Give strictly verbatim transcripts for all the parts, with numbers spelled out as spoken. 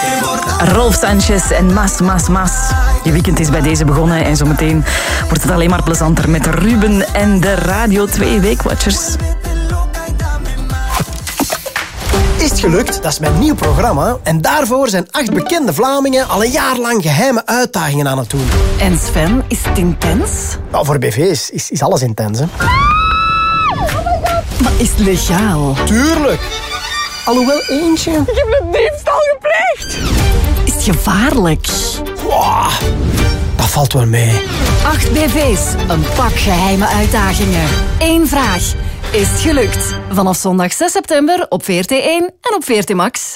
Rolf Sanchez en Mas, Mas, Mas. Je weekend is bij deze begonnen en zometeen wordt het alleen maar plezanter met Ruben en de Radio twee Weekwatchers. Is het gelukt? Dat is mijn nieuw programma. En daarvoor zijn acht bekende Vlamingen al een jaar lang geheime uitdagingen aan het doen. En Sven, is het intens? Nou, voor B V's is, is alles intens, hè. Maar is het legaal? Tuurlijk. Alhoewel eentje... Ik heb een diefstal gepleegd. Is het gevaarlijk? Wow, dat valt wel mee. Acht B V's, een pak geheime uitdagingen. Eén vraag. Is het gelukt? Vanaf zondag zes september op V R T één en op V R T Max.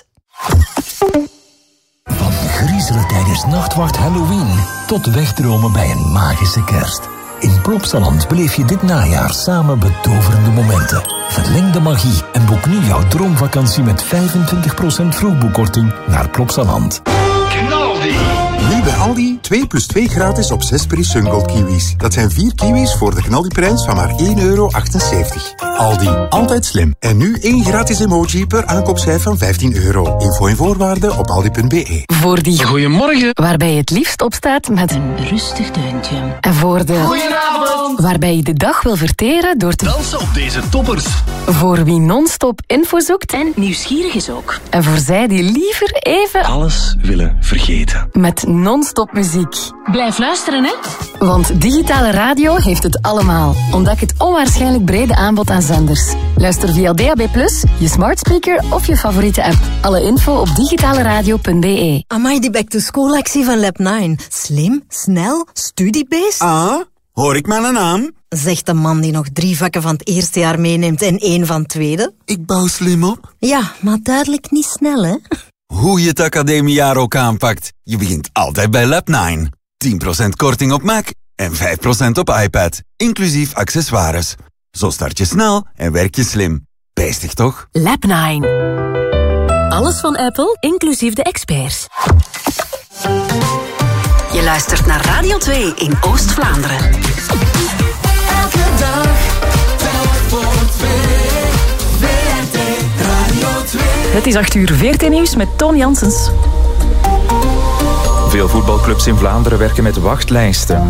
Van griezelen tijdens Nachtwacht Halloween tot wegdromen bij een magische kerst. In Plopsaland beleef je dit najaar samen betoverende momenten. Verleng de magie en boek nu jouw droomvakantie met vijfentwintig procent vroegboekkorting naar Plopsaland. Knaldi! Nu bij Aldi twee plus twee gratis op zes Peri Sungold kiwis. Dat zijn vier kiwis voor de knaldiprijs van maar één euro achtenzeventig. Aldi, altijd slim. En nu één gratis emoji per aankoopcijfer van vijftien euro. Info en voorwaarden op aldi punt b e. Voor die Goedemorgen. waarbij je het liefst opstaat met Een rustig deuntje. en voor de Goedenavond. waarbij je de dag wil verteren door te... Dansen op deze toppers. Voor wie non-stop info zoekt En nieuwsgierig is ook. en voor zij die liever even Alles willen vergeten. met non-stop muziek. Blijf luisteren, hè. Want digitale radio heeft het allemaal. Ontdek het onwaarschijnlijk brede aanbod aan zenders. Luister via D A B plus, je smart speaker of je favoriete app. Alle info op digitaleradio punt b e. Amai, die back-to-school-actie van Lab nine. Slim, snel, studiebeest. Ah, hoor ik mijn naam? Zegt de man die nog drie vakken van het eerste jaar meeneemt en één van het tweede. Ik bouw slim op. Ja, maar duidelijk niet snel, hè? Hoe je het academiejaar ook aanpakt, je begint altijd bij Lab nine. tien procent korting op Mac en vijf procent op iPad, inclusief accessoires. Zo start je snel en werk je slim. Bijstig toch? Lab nine. Alles van Apple, inclusief de experts. Je luistert naar Radio twee in Oost-Vlaanderen. Elke dag, telk voor twee. V R T Radio twee. Het is acht uur V R T Nieuws met Toon Janssens. Veel voetbalclubs in Vlaanderen werken met wachtlijsten.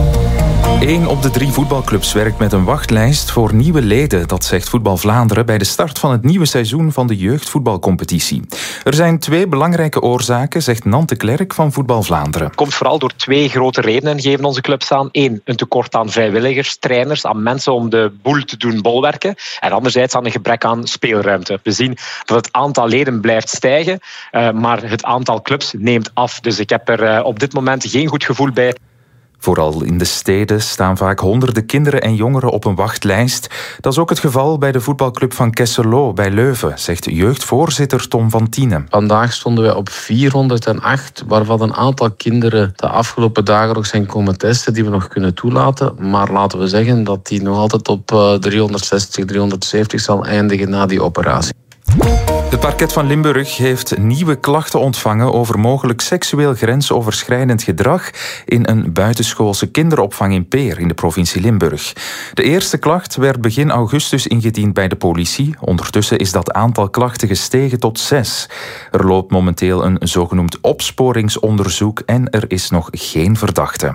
Eén op de drie voetbalclubs werkt met een wachtlijst voor nieuwe leden. Dat zegt Voetbal Vlaanderen bij de start van het nieuwe seizoen van de jeugdvoetbalcompetitie. Er zijn twee belangrijke oorzaken, zegt Nante Klerk van Voetbal Vlaanderen. Het komt vooral door twee grote redenen, geven onze clubs aan. Eén, een tekort aan vrijwilligers, trainers, aan mensen om de boel te doen bolwerken. En anderzijds aan een gebrek aan speelruimte. We zien dat het aantal leden blijft stijgen, maar het aantal clubs neemt af. Dus ik heb er op dit moment geen goed gevoel bij. Vooral in de steden staan vaak honderden kinderen en jongeren op een wachtlijst. Dat is ook het geval bij de voetbalclub van Kesselo bij Leuven, zegt jeugdvoorzitter Tom van Tienen. Vandaag stonden wij op vierhonderdacht, waarvan een aantal kinderen de afgelopen dagen nog zijn komen testen, die we nog kunnen toelaten. Maar laten we zeggen dat die nog altijd op driehonderdzestig, driehonderdzeventig zal eindigen na die operatie. Het parket van Limburg heeft nieuwe klachten ontvangen over mogelijk seksueel grensoverschrijdend gedrag in een buitenschoolse kinderopvang in Peer in de provincie Limburg. De eerste klacht werd begin augustus ingediend bij de politie. Ondertussen is dat aantal klachten gestegen tot zes. Er loopt momenteel een zogenoemd opsporingsonderzoek en er is nog geen verdachte.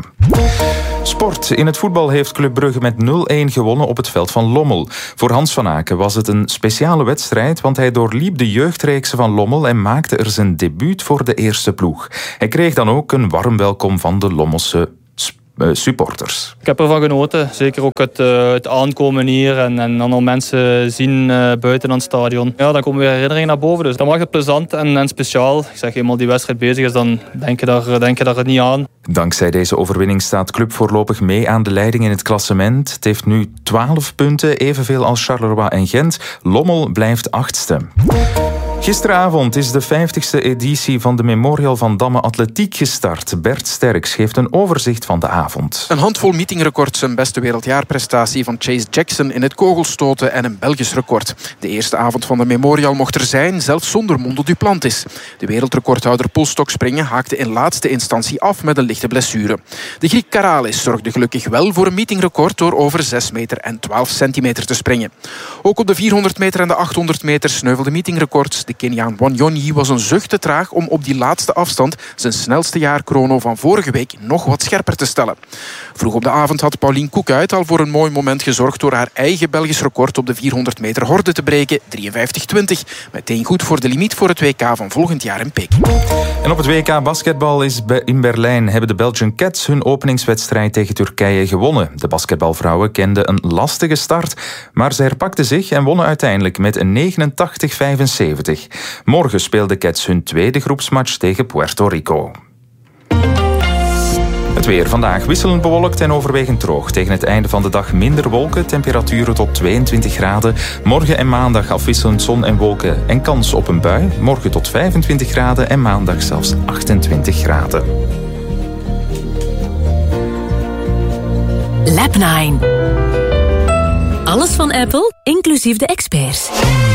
Sport. In het voetbal heeft Club Brugge met nul-een gewonnen op het veld van Lommel. Voor Hans van Aken was het een speciale wedstrijd, want hij doorliep de jeugdreeksen van Lommel en maakte er zijn debuut voor de eerste ploeg. Hij kreeg dan ook een warm welkom van de Lommelse supporters. Ik heb ervan genoten. Zeker ook het, uh, het aankomen hier en, en dan al mensen zien uh, buiten aan het stadion. Ja, dan komen weer herinneringen naar boven. Dus dat maakt het plezant en, en speciaal. Ik zeg, eenmaal die wedstrijd bezig is, dan denk je daar, denk je daar niet aan. Dankzij deze overwinning staat Club voorlopig mee aan de leiding in het klassement. Het heeft nu twaalf punten, evenveel als Charleroi en Gent. Lommel blijft achtste. Gisteravond is de vijftigste editie van de Memorial van Damme Atletiek gestart. Bert Sterks geeft een overzicht van de avond. Een handvol meetingrecords, een beste wereldjaarprestatie van Chase Jackson in het kogelstoten en een Belgisch record. De eerste avond van de Memorial mocht er zijn, zelfs zonder Mondo Duplantis. De wereldrecordhouder polstokspringen haakte in laatste instantie af met een lichte blessure. De Griek Karalis zorgde gelukkig wel voor een meetingrecord door over zes meter en twaalf centimeter te springen. Ook op de vierhonderd meter en de achthonderd meter sneuvelde meetingrecords De Keniaan Wanyonyi was een zucht te traag om op die laatste afstand zijn snelste jaarchrono van vorige week nog wat scherper te stellen. Vroeg op de avond had Pauline Koekuit al voor een mooi moment gezorgd door haar eigen Belgisch record op de vierhonderd meter horde te breken, drieënvijftig twintig. Meteen goed voor de limiet voor het W K van volgend jaar in Peking. En op het W K basketbal is in Berlijn hebben de Belgian Cats hun openingswedstrijd tegen Turkije gewonnen. De basketbalvrouwen kenden een lastige start, maar ze herpakten zich en wonnen uiteindelijk met een negenentachtig vijfenzeventig. Morgen speelden de Cats hun tweede groepsmatch tegen Puerto Rico. Het weer vandaag wisselend bewolkt en overwegend droog. Tegen het einde van de dag minder wolken, temperaturen tot tweeëntwintig graden. Morgen en maandag afwisselend zon en wolken en kans op een bui. Morgen tot vijfentwintig graden en maandag zelfs achtentwintig graden. Lab nine. Alles van Apple, inclusief de experts.